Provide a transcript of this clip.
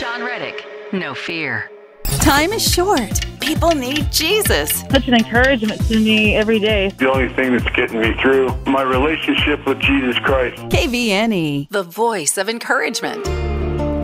Sean Reddick, no fear. Time is short. People need Jesus. Such an encouragement to me every day. The only thing that's getting me through, my relationship with Jesus Christ. KVNE, The voice of encouragement.